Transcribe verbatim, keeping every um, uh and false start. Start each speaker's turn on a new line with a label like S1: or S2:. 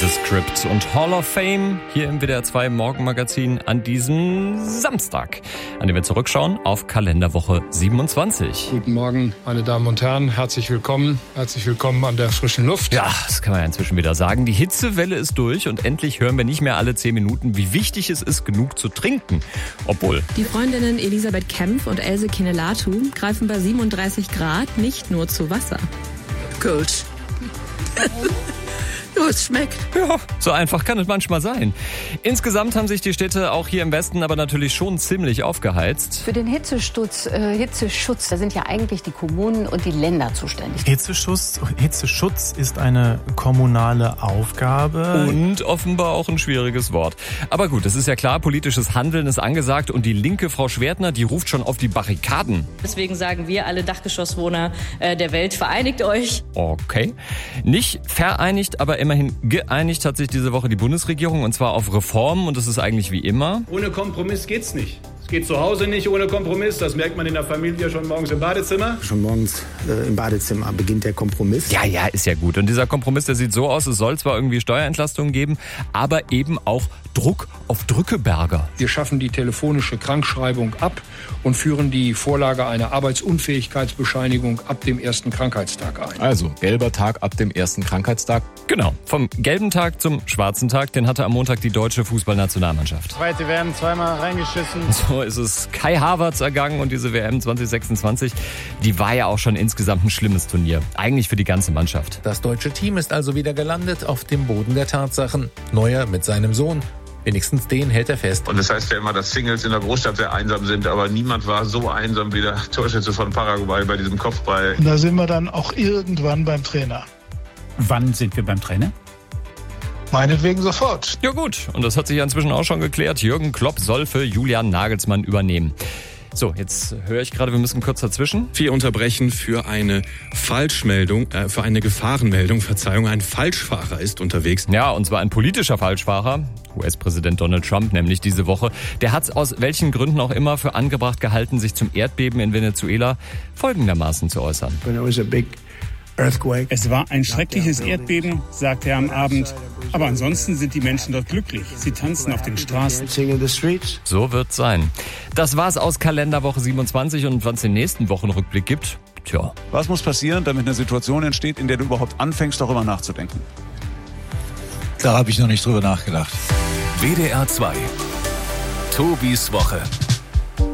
S1: Script und Hall of Fame hier im W D R zwei Morgenmagazin an diesem Samstag, an dem wir zurückschauen auf Kalenderwoche siebenundzwanzig.
S2: Guten Morgen, meine Damen und Herren. Herzlich willkommen. Herzlich willkommen an der frischen Luft.
S1: Ja, das kann man ja inzwischen wieder sagen. Die Hitzewelle ist durch und endlich hören wir nicht mehr alle zehn Minuten, wie wichtig es ist, genug zu trinken. Obwohl...
S3: Die Freundinnen Elisabeth Kempf und Else Kinelatu greifen bei siebenunddreißig Grad nicht nur zu Wasser.
S4: Gut. Nur es schmeckt.
S1: Ja, so einfach kann es manchmal sein. Insgesamt haben sich die Städte auch hier im Westen aber natürlich schon ziemlich aufgeheizt.
S5: Für den Hitzeschutz, äh, Hitzeschutz, da sind ja eigentlich die Kommunen und die Länder zuständig.
S6: Hitzeschutz, Hitzeschutz ist eine kommunale Aufgabe.
S1: Und offenbar auch ein schwieriges Wort. Aber gut, es ist ja klar, politisches Handeln ist angesagt und die linke Frau Schwertner, die ruft schon auf die Barrikaden.
S7: Deswegen sagen wir alle Dachgeschosswohner äh, der Welt, vereinigt euch.
S1: Okay. Nicht vereinigt, aber immerhin geeinigt hat sich diese Woche die Bundesregierung, und zwar auf Reformen, und das ist eigentlich wie immer.
S8: Ohne Kompromiss geht's nicht. Es geht zu Hause nicht ohne Kompromiss, das merkt man in der Familie schon morgens im Badezimmer.
S9: Schon morgens äh, im Badezimmer beginnt der Kompromiss.
S1: Ja, ja, ist ja gut. Und dieser Kompromiss, der sieht so aus, es soll zwar irgendwie Steuerentlastungen geben, aber eben auch Druck auf Drückeberger.
S2: Wir schaffen die telefonische Krankschreibung ab und führen die Vorlage einer Arbeitsunfähigkeitsbescheinigung ab dem ersten Krankheitstag ein.
S10: Also, gelber Tag ab dem ersten Krankheitstag.
S1: Genau, vom gelben Tag zum schwarzen Tag, den hatte am Montag die deutsche Fußballnationalmannschaft.
S11: Zweite W M, zweimal reingeschissen.
S1: So ist es Kai Havertz ergangen, und diese W M zwanzig sechsundzwanzig, die war ja auch schon insgesamt ein schlimmes Turnier. Eigentlich für die ganze Mannschaft.
S12: Das deutsche Team ist also wieder gelandet auf dem Boden der Tatsachen. Neuer mit seinem Sohn. Wenigstens den hält er fest.
S13: Und das heißt ja immer, dass Singles in der Großstadt sehr einsam sind, aber niemand war so einsam wie der Torschütze von Paraguay bei diesem Kopfball.
S14: Und da sind wir dann auch irgendwann beim Trainer.
S15: Wann sind wir beim Trainer?
S14: Meinetwegen sofort.
S1: Ja gut, und das hat sich ja inzwischen auch schon geklärt. Jürgen Klopp soll für Julian Nagelsmann übernehmen. So, jetzt höre ich gerade, wir müssen kurz dazwischen.
S16: Wir unterbrechen für eine Falschmeldung, äh, für eine Gefahrenmeldung, Verzeihung, ein Falschfahrer ist unterwegs.
S1: Ja, und zwar ein politischer Falschfahrer, U S-Präsident Donald Trump nämlich diese Woche. Der hat es aus welchen Gründen auch immer für angebracht gehalten, sich zum Erdbeben in Venezuela folgendermaßen zu äußern.
S15: Es war ein schreckliches Erdbeben, sagte er am Abend. Aber ansonsten sind die Menschen dort glücklich. Sie tanzen auf den Straßen.
S1: So wird's sein. Das war's aus Kalenderwoche siebenundzwanzig, und wann es den nächsten Wochenrückblick gibt, tja.
S17: Was muss passieren, damit eine Situation entsteht, in der du überhaupt anfängst, darüber nachzudenken?
S18: Da habe ich noch nicht drüber nachgedacht.
S19: W D R zwei. Tobis Woche.